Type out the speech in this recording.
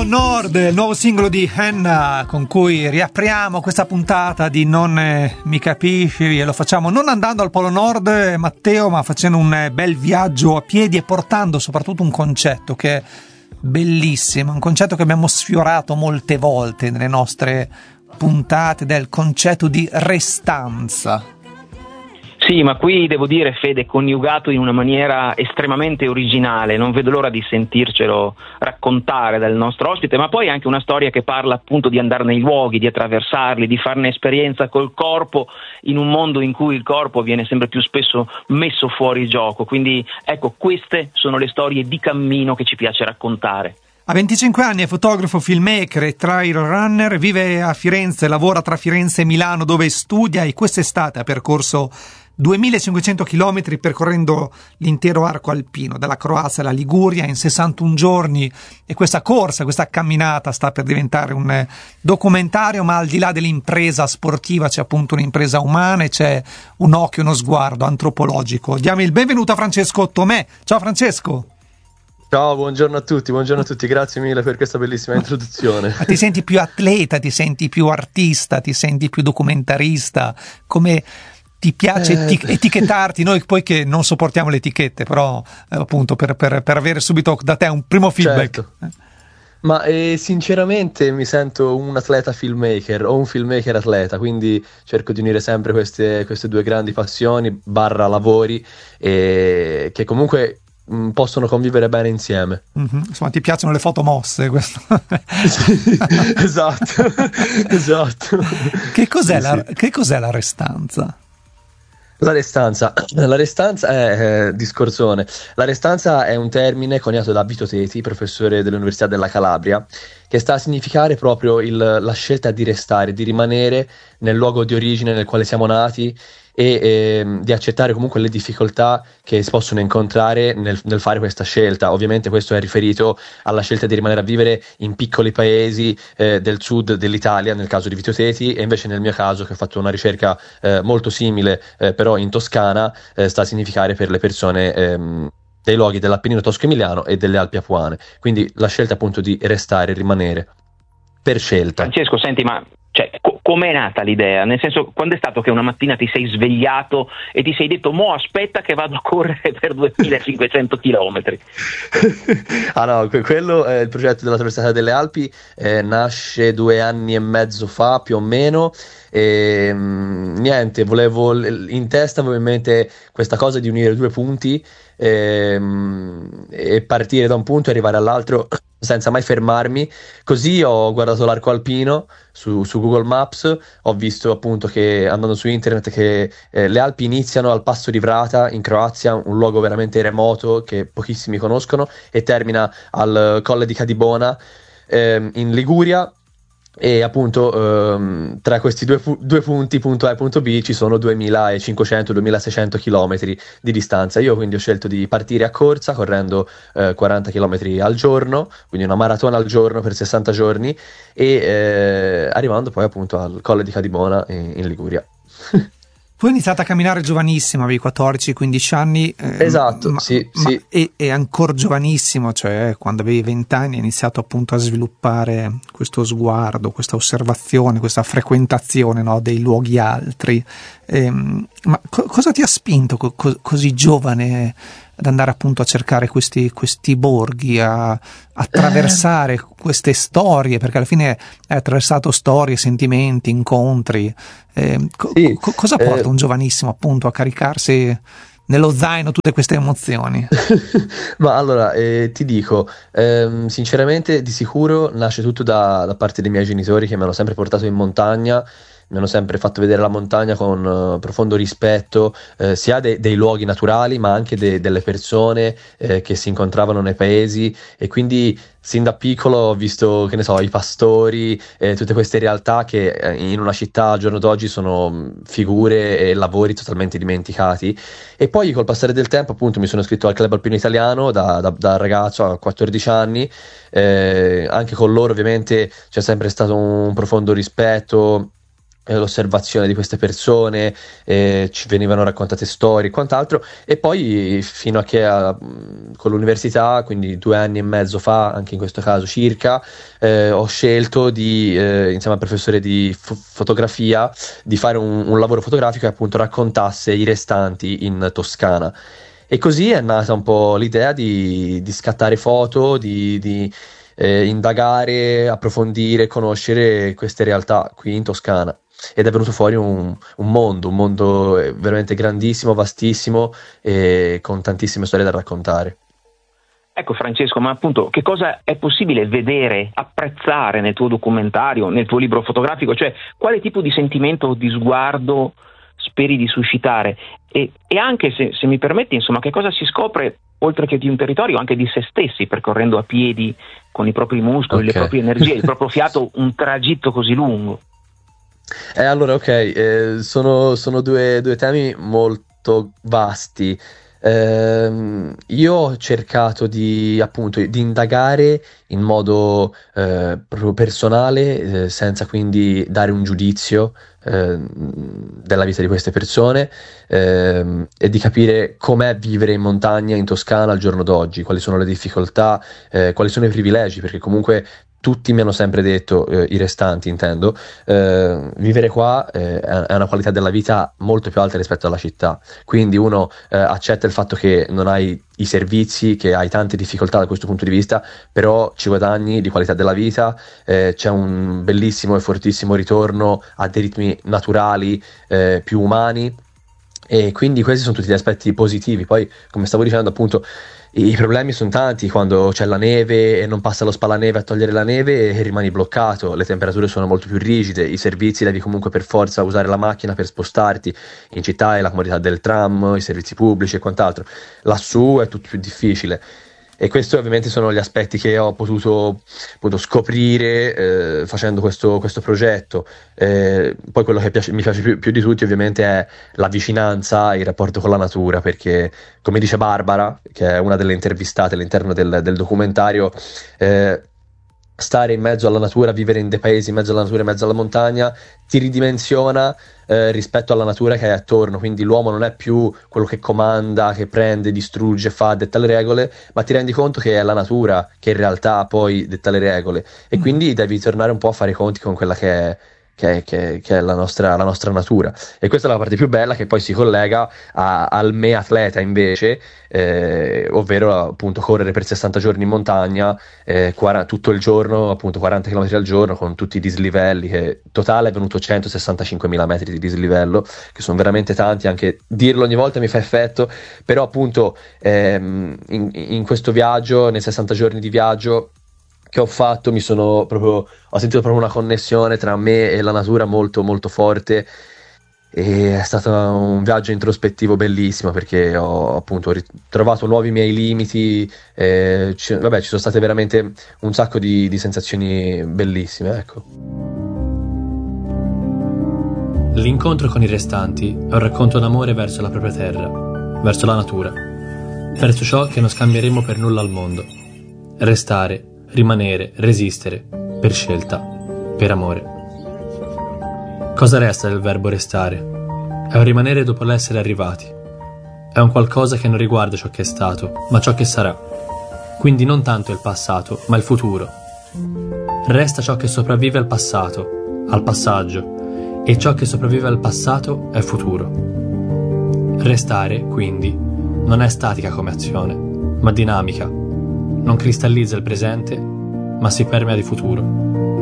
Polo Nord, il nuovo singolo di Henna con cui riapriamo questa puntata di Non mi capisci, e lo facciamo non andando al Polo Nord, Matteo, ma facendo un bel viaggio a piedi e portando soprattutto un concetto che è bellissimo, un concetto che abbiamo sfiorato molte volte nelle nostre puntate, del concetto di restanza. Sì, ma qui devo dire, Fede, coniugato in una maniera estremamente originale, non vedo l'ora di sentircelo raccontare dal nostro ospite, ma poi anche una storia che parla appunto di andare nei luoghi, di attraversarli, di farne esperienza col corpo in un mondo in cui il corpo viene sempre più spesso messo fuori gioco. Quindi ecco, queste sono le storie di cammino che ci piace raccontare. A 25 anni è fotografo, filmmaker e trail runner, vive a Firenze, lavora tra Firenze e Milano dove studia e quest'estate ha percorso 2500 km percorrendo l'intero arco alpino, dalla Croazia alla Liguria in 61 giorni, e questa corsa, questa camminata sta per diventare un documentario, ma al di là dell'impresa sportiva c'è appunto un'impresa umana e c'è un occhio, uno sguardo antropologico. Diamo il benvenuto a Francesco Tomè. Ciao Francesco. Ciao, buongiorno a tutti, grazie mille per questa bellissima introduzione. Ma ti senti più atleta, ti senti più artista, ti senti più documentarista? Come ti piace etichettarti? Noi poi che non sopportiamo le etichette, però appunto per avere subito da te un primo feedback. Certo. Ma sinceramente mi sento un atleta filmmaker o un filmmaker atleta, quindi cerco di unire sempre queste due grandi passioni / lavori che comunque possono convivere bene insieme. Mm-hmm. Insomma, ti piacciono le foto mosse, questo. Sì, esatto. Che cos'è la restanza? La restanza è discorsone. La restanza è un termine coniato da Vito Teti, professore dell'Università della Calabria, che sta a significare proprio la scelta di restare, di rimanere nel luogo di origine nel quale siamo nati e di accettare comunque le difficoltà che si possono incontrare nel fare questa scelta. Ovviamente questo è riferito alla scelta di rimanere a vivere in piccoli paesi del sud dell'Italia, nel caso di Vito Teti, e invece nel mio caso, che ho fatto una ricerca molto simile però in Toscana, sta a significare per le persone dei luoghi dell'Appennino tosco-emiliano e delle Alpi Apuane. Quindi la scelta appunto di restare, rimanere per scelta. Francesco, senti, ma com'è nata l'idea? Nel senso, quando è stato che una mattina ti sei svegliato e ti sei detto mo aspetta che vado a correre per 2500 chilometri? Ah no, quello è il progetto della traversata delle Alpi, nasce 2 anni e mezzo fa più o meno. E niente, in testa avevo in mente questa cosa di unire 2 punti e partire da un punto e arrivare all'altro senza mai fermarmi. Così ho guardato l'arco alpino su Google Maps, ho visto appunto che, andando su internet, che le Alpi iniziano al passo di Vrata in Croazia, un luogo veramente remoto che pochissimi conoscono, e termina al Colle di Cadibona in Liguria. E appunto tra questi due punti, punto A e punto B, ci sono 2500-2600 chilometri di distanza. Io quindi ho scelto di partire a corsa correndo 40 chilometri al giorno, quindi una maratona al giorno per 60 giorni, e arrivando poi appunto al Colle di Cadibona in Liguria. Tu hai iniziato a camminare giovanissimo, avevi 14-15 anni. Esatto, sì. E ancora giovanissimo, cioè quando avevi 20 anni hai iniziato appunto a sviluppare questo sguardo, questa osservazione, questa frequentazione, no, dei luoghi altri. Ma cosa ti ha spinto così giovane ad andare appunto a cercare questi borghi, a attraversare queste storie, perché alla fine hai attraversato storie, sentimenti, incontri. Cosa porta un giovanissimo appunto a caricarsi nello zaino tutte queste emozioni? Ma allora ti dico, sinceramente, di sicuro nasce tutto da parte dei miei genitori, che mi hanno sempre portato in montagna. Mi hanno sempre fatto vedere la montagna con profondo rispetto, sia dei luoghi naturali, ma anche delle persone che si incontravano nei paesi, e quindi sin da piccolo ho visto, che ne so, i pastori, tutte queste realtà che in una città al giorno d'oggi sono figure e lavori totalmente dimenticati. E poi col passare del tempo appunto mi sono iscritto al Club Alpino Italiano da ragazzo a 14 anni, anche con loro ovviamente c'è sempre stato un profondo rispetto l'osservazione di queste persone, ci venivano raccontate storie e quant'altro, e poi fino a che con l'università, quindi 2 anni e mezzo fa, anche in questo caso circa, ho scelto insieme al professore di fotografia, di fare un lavoro fotografico che appunto raccontasse i restanti in Toscana. E così è nata un po' l'idea di scattare foto, di indagare, approfondire, conoscere queste realtà qui in Toscana. Ed è venuto fuori un mondo veramente grandissimo, vastissimo, e con tantissime storie da raccontare. Ecco Francesco, ma appunto che cosa è possibile vedere, apprezzare nel tuo documentario, nel tuo libro fotografico? Cioè, quale tipo di sentimento o di sguardo speri di suscitare? E anche, se mi permetti, insomma, che cosa si scopre, oltre che di un territorio, anche di se stessi, percorrendo a piedi, con i propri muscoli, le proprie energie, il proprio fiato, un tragitto così lungo? Allora, sono due temi molto vasti. Io ho cercato di indagare in modo proprio personale, senza quindi dare un giudizio della vita di queste persone, e di capire com'è vivere in montagna in Toscana al giorno d'oggi, quali sono le difficoltà, quali sono i privilegi, perché comunque tutti mi hanno sempre detto, i restanti intendo, vivere qua è una qualità della vita molto più alta rispetto alla città, quindi uno accetta il fatto che non hai i servizi, che hai tante difficoltà da questo punto di vista, però ci guadagni di qualità della vita, c'è un bellissimo e fortissimo ritorno a dei ritmi naturali, più umani, e quindi questi sono tutti gli aspetti positivi. Poi, come stavo dicendo, appunto, i problemi sono tanti quando c'è la neve e non passa lo spalaneve a togliere la neve e rimani bloccato, le temperature sono molto più rigide, i servizi devi comunque per forza usare la macchina per spostarti, in città hai la comodità del tram, i servizi pubblici e quant'altro, lassù è tutto più difficile. E questi ovviamente sono gli aspetti che ho potuto scoprire facendo questo progetto. Poi quello che mi piace più di tutti ovviamente è la vicinanza, il rapporto con la natura, perché come dice Barbara, che è una delle intervistate all'interno del documentario, stare in mezzo alla natura, vivere in dei paesi in mezzo alla natura, in mezzo alla montagna, ti ridimensiona rispetto alla natura che hai attorno. Quindi l'uomo non è più quello che comanda, che prende, distrugge, detta le regole, ma ti rendi conto che è la natura che in realtà poi detta le regole, e quindi devi tornare un po' a fare i conti con quella che è la nostra natura. E questa è la parte più bella, che poi si collega al me atleta invece, ovvero appunto correre per 60 giorni in montagna, tutto il giorno, appunto 40 km al giorno, con tutti i dislivelli, che totale è venuto 165.000 metri di dislivello, che sono veramente tanti, anche dirlo ogni volta mi fa effetto, però appunto in questo viaggio, nei 60 giorni di viaggio che ho fatto, ho sentito proprio una connessione tra me e la natura molto molto forte, e è stato un viaggio introspettivo bellissimo, perché ho appunto trovato nuovi miei limiti, ci sono state veramente un sacco di sensazioni bellissime, ecco. L'incontro con i restanti è un racconto d'amore verso la propria terra, verso la natura, verso ciò che non scambieremo per nulla al mondo. Restare, rimanere, resistere, per scelta, per amore. Cosa resta del verbo restare? È un rimanere dopo l'essere arrivati. È un qualcosa che non riguarda ciò che è stato, ma ciò che sarà. Quindi non tanto il passato, ma il futuro. Resta ciò che sopravvive al passato, al passaggio, e ciò che sopravvive al passato è futuro. Restare, quindi, non è statica come azione, ma dinamica. Non cristallizza il presente, ma si permea di futuro.